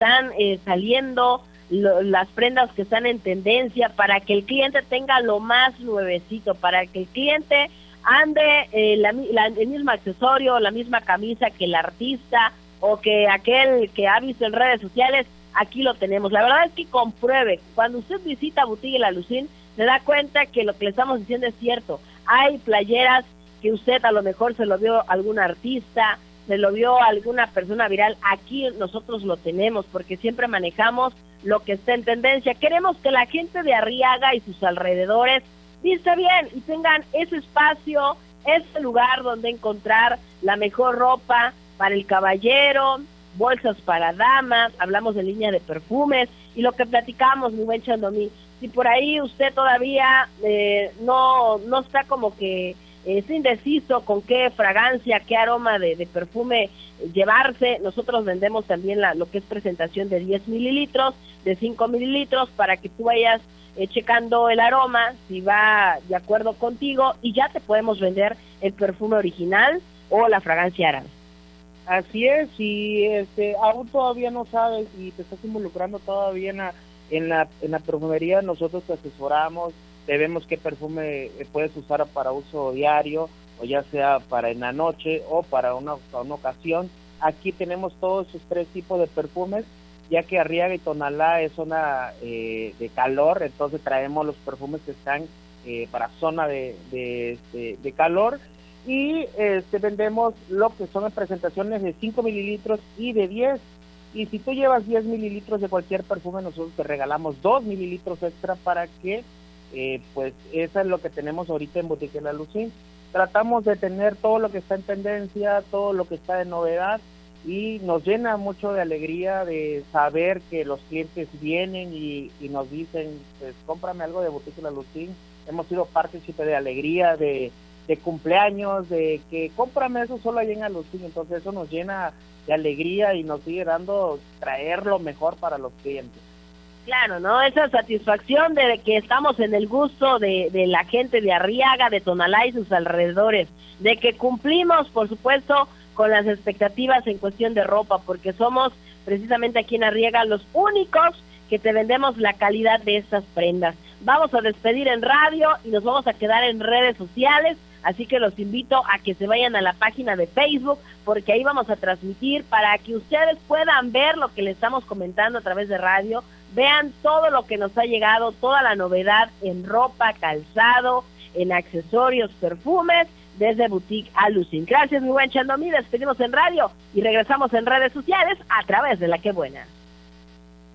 están saliendo, las prendas que están en tendencia, para que el cliente tenga lo más nuevecito, para que el cliente ande el mismo accesorio, la misma camisa que el artista o que aquel que ha visto en redes sociales. Aquí lo tenemos. La verdad es que compruebe, cuando usted visita Boutique La Lucín, se da cuenta que lo que le estamos diciendo es cierto. Hay playeras que usted a lo mejor se lo vio a algún artista, se lo vio a alguna persona viral. Aquí nosotros lo tenemos porque siempre manejamos lo que está en tendencia. Queremos que la gente de Arriaga y sus alrededores vista bien y tengan ese espacio, ese lugar donde encontrar la mejor ropa para el caballero, bolsas para damas, hablamos de línea de perfumes y lo que platicamos, mi buen Chandomí. Si por ahí usted todavía no está como que es indeciso con qué fragancia, qué aroma de perfume llevarse, nosotros vendemos también lo que es presentación de 10 mililitros, de 5 mililitros, para que tú vayas checando el aroma, si va de acuerdo contigo, y ya te podemos vender el perfume original o la fragancia árabe. Así es, y aún todavía no sabes y te estás involucrando todavía en la perfumería, nosotros te asesoramos, te vemos qué perfume puedes usar para uso diario, o ya sea para en la noche o para una ocasión. Aquí tenemos todos esos 3 tipos de perfumes, ya que Arriaga y Tonalá es zona de calor, entonces traemos los perfumes que están para zona de calor, y vendemos lo que son en presentaciones de 5 mililitros y de 10, y si tú llevas 10 mililitros de cualquier perfume, nosotros te regalamos 2 mililitros extra para que, pues, eso es lo que tenemos ahorita en Boutique La Lucín. Tratamos de tener todo lo que está en tendencia, todo lo que está de novedad, y nos llena mucho de alegría de saber que los clientes vienen y nos dicen, pues, cómprame algo de Boutique La Lucín. Hemos sido partícipe de alegría, de cumpleaños, de que cómprame eso solo allá en La Lucín. Entonces eso nos llena de alegría y nos sigue dando traer lo mejor para los clientes. Claro, ¿no? Esa satisfacción de que estamos en el gusto de la gente de Arriaga, de Tonalá y sus alrededores, de que cumplimos, por supuesto, con las expectativas en cuestión de ropa, porque somos precisamente aquí en Arriaga los únicos que te vendemos la calidad de estas prendas. Vamos a despedir en radio y nos vamos a quedar en redes sociales, así que los invito a que se vayan a la página de Facebook, porque ahí vamos a transmitir para que ustedes puedan ver lo que les estamos comentando a través de radio, vean todo lo que nos ha llegado, toda la novedad en ropa, calzado, en accesorios, perfumes, desde Boutique La Lucín. Gracias, mi buen Chandomí, despedimos en radio y regresamos en redes sociales a través de La Que Buena.